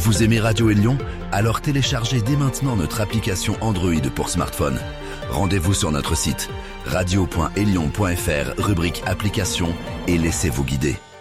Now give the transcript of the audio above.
Vous aimez Radio Élion? Alors téléchargez dès maintenant notre application Android pour smartphone. Rendez-vous sur notre site radio.elion.fr, rubrique application, et laissez-vous guider.